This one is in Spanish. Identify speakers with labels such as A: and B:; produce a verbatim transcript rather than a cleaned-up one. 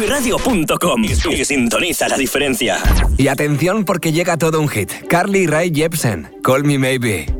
A: radio punto com y sintoniza la diferencia.
B: Y atención porque llega todo un hit. Carly Rae Jepsen, Call Me Maybe.